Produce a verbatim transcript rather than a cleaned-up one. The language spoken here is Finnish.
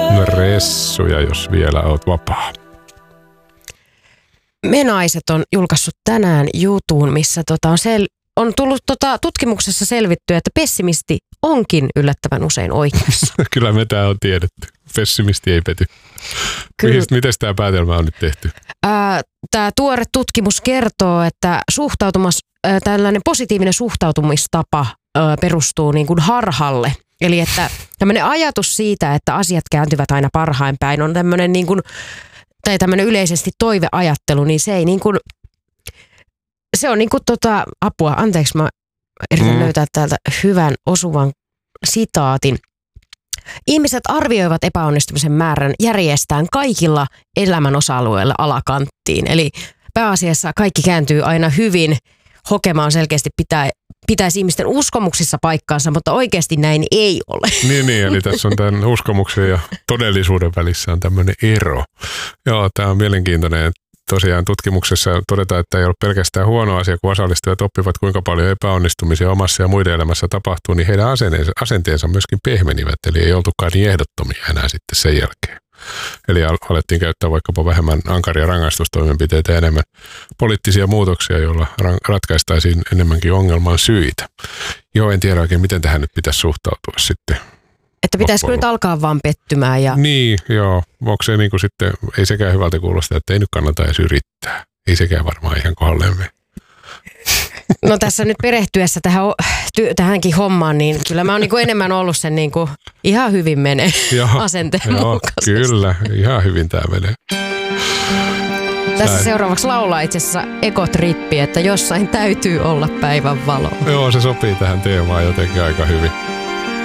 Ressuja, jos vielä oot vapaa. Me naiset on julkaissut tänään jutun, missä tota on, sel- on tullut tota tutkimuksessa selvittyä, että pessimisti onkin yllättävän usein oikeassa. Kyllä me tää on tiedetty. Pessimisti ei pety. Miten tämä päätelmä on nyt tehty? Tämä tuore tutkimus kertoo, että suhtautumas, ää, tällainen positiivinen suhtautumistapa ää, perustuu niin kuin harhalle. Eli että tämmöinen ajatus siitä, että asiat kääntyvät aina parhain päin, on tämmöinen niin kuin, tai tämmöinen yleisesti toiveajattelu, niin se ei niin kuin, se on niin kuin tota, apua, anteeksi mä yritän mm. löytää täältä hyvän osuvan sitaatin. Ihmiset arvioivat epäonnistumisen määrän järjestään kaikilla elämän osa-alueilla alakanttiin. Eli pääasiassa kaikki kääntyy aina hyvin. Hokema on selkeästi pitää, pitäisi ihmisten uskomuksissa paikkaansa, mutta oikeasti näin ei ole. Niin, niin, eli tässä on tämän uskomuksen ja todellisuuden välissä on tämmöinen ero. Joo, tämä on mielenkiintoinen. Tosiaan tutkimuksessa todetaan, että ei ole pelkästään huono asia, kun osallistujat oppivat, kuinka paljon epäonnistumisia omassa ja muiden elämässä tapahtuu, niin heidän asenteensa, asenteensa myöskin pehmenivät, eli ei oltukaan niin ehdottomia enää sitten sen jälkeen. Eli alettiin käyttää vaikkapa vähemmän ankaria rangaistustoimenpiteitä ja enemmän poliittisia muutoksia, joilla ratkaistaisiin enemmänkin ongelman syitä. Joo, en tiedä oikein, miten tähän nyt pitäisi suhtautua sitten. Että pitäisikö nyt alkaa vaan pettymään? Ja... Niin, joo. Onko se niin kuin sitten, ei sekään hyvältä kuulosta, että ei nyt kannata edes yrittää. Ei sekään varmaan ihan kohdalleen mene. No tässä nyt perehtyessä tähän, tähänkin hommaan, niin kyllä mä oon niin kuin enemmän ollut sen niin kuin ihan hyvin menee asenteen joo, mukaisesti. Kyllä, ihan hyvin tämä menee. Tässä seuraavaksi laulaa itse asiassa Ekotrippi, että jossain täytyy olla päivän valo. Joo, se sopii tähän teemaan jotenkin aika hyvin.